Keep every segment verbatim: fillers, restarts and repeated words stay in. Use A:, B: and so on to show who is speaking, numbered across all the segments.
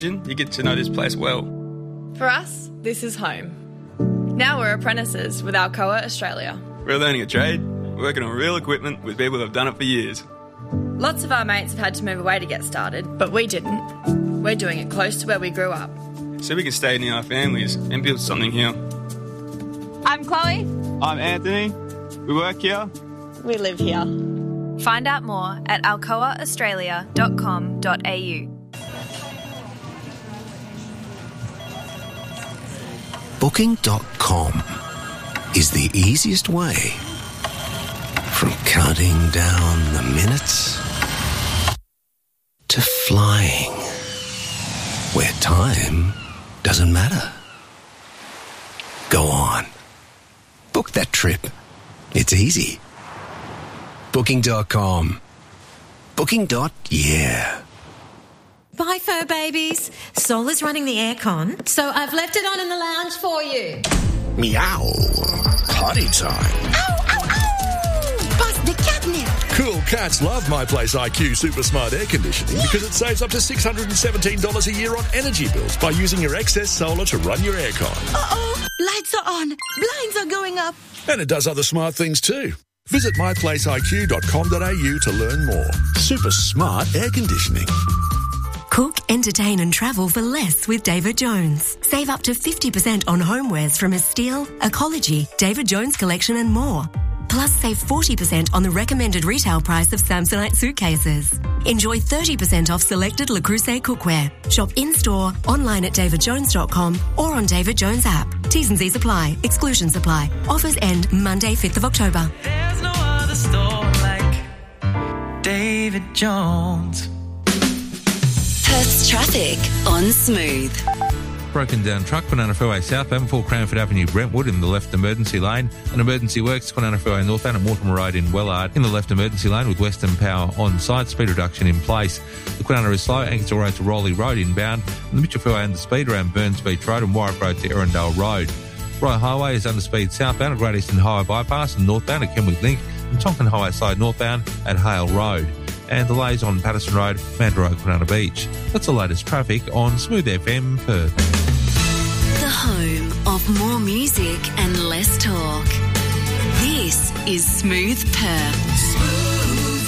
A: You get to know this place well.
B: For us, this is home. Now we're apprentices with Alcoa Australia.
A: We're learning a trade, working on real equipment with people who have done it for years.
B: Lots of our mates have had to move away to get started, but we didn't. We're doing it close to where we grew up.
A: So we can stay near our families and build something here.
B: I'm Chloe.
A: I'm Anthony. We work here.
B: We live here.
C: Find out more at alcoa australia dot com dot a u.
D: Booking dot com is the easiest way from counting down the minutes to flying where time doesn't matter. Go on. Book that trip. It's easy. Booking dot com. Booking. Yeah.
E: Bye, fur babies. Sol is running the aircon, so I've left it on in the lounge for you.
D: Meow. Potty time.
E: Ow, ow, ow! Bust the catnip.
F: Cool cats love My Place I Q Super Smart Air Conditioning because it saves up to six hundred seventeen dollars a year on energy bills by using your excess solar to run your aircon.
E: Uh-oh, lights are on, blinds are going up.
F: And it does other smart things too. Visit my place I Q dot com dot a u to learn more. Super smart air conditioning.
G: Cook, entertain and travel for less with David Jones. Save up to fifty percent on homewares from Estelle, Ecology, David Jones Collection and more. Plus save forty percent on the recommended retail price of Samsonite suitcases. Enjoy thirty percent off selected Le Creuset cookware. Shop in-store, online at david jones dot com or on David Jones app. T's and C's apply. Exclusions apply. Offers end Monday, fifth of October.
H: There's no other store like David Jones.
I: Perth's traffic on Smooth.
J: Broken down truck, Kwinana Freeway southbound before Cranford Avenue, Brentwood in the left emergency lane. An emergency works, Kwinana Freeway northbound at Mortimer Road in Wellard in the left emergency lane with Western Power on site, speed reduction in place. The Kwinana is slow, Ankersall Road to Rowley Road inbound, and the Mitchell Freeway under speed around Burns Beach Road and Warwick Road to Erindale Road. Royal Highway is under speed southbound at Great Eastern Highway Bypass and northbound at Kenwick Link, and Tonkin Highway side northbound at Hale Road. And delays on Patterson Road, Mandurah Road, Kwinana Beach. That's the latest traffic on Smooth F M Perth.
I: The home of more music and less talk. This is Smooth Perth. Smooth.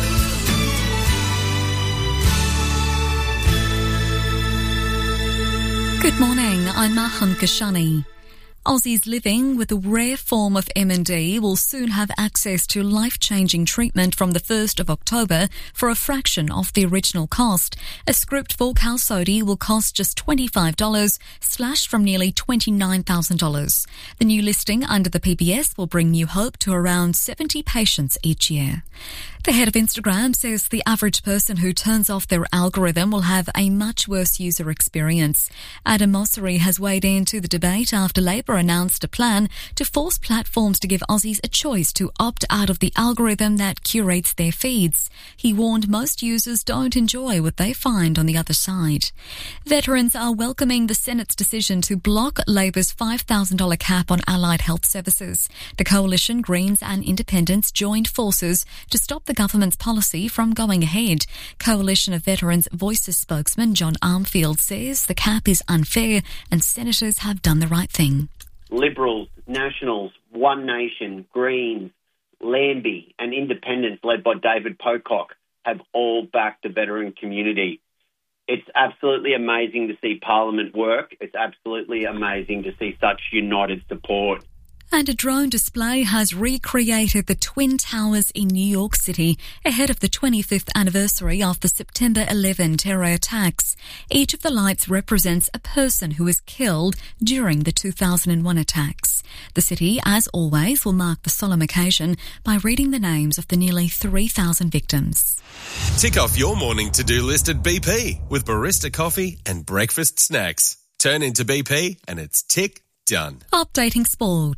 K: Good morning, I'm Maham Kashani. Aussies living with a rare form of M and D will soon have access to life-changing treatment from the first of October for a fraction of the original cost. A script for Qalsody will cost just twenty-five dollars, slashed from nearly twenty-nine thousand dollars. The new listing under the P B S will bring new hope to around seventy patients each year. The head of Instagram says the average person who turns off their algorithm will have a much worse user experience. Adam Mosseri has weighed into the debate after Labor announced a plan to force platforms to give Aussies a choice to opt out of the algorithm that curates their feeds. He warned most users don't enjoy what they find on the other side. Veterans are welcoming the Senate's decision to block Labor's five thousand dollars cap on allied health services. The Coalition, Greens and Independents joined forces to stop the government's policy from going ahead. Coalition of Veterans Voices spokesman John Armfield says the cap is unfair and senators have done the right thing.
L: Liberals, Nationals, One Nation, Greens, Lambie and Independents led by David Pocock have all backed the veteran community. It's absolutely amazing to see Parliament work. It's absolutely amazing to see such united support.
K: And a drone display has recreated the Twin Towers in New York City ahead of the twenty-fifth anniversary of the September eleventh terror attacks. Each of the lights represents a person who was killed during the two thousand one attacks. The city, as always, will mark the solemn occasion by reading the names of the nearly three thousand victims.
M: Tick off your morning to-do list at B P with barista coffee and breakfast snacks. Turn into B P and it's tick done.
K: Updating sport.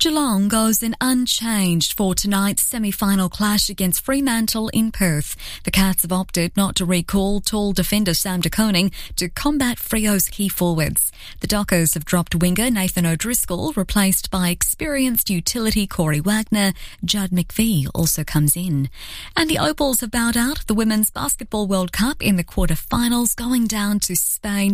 K: Geelong goes in unchanged for tonight's semi-final clash against Fremantle in Perth. The Cats have opted not to recall tall defender Sam De Koning to combat Freo's key forwards. The Dockers have dropped winger Nathan O'Driscoll, replaced by experienced utility Corey Wagner. Judd McVie also comes in. And the Opals have bowed out of the Women's Basketball World Cup in the quarter-finals, going down to Spain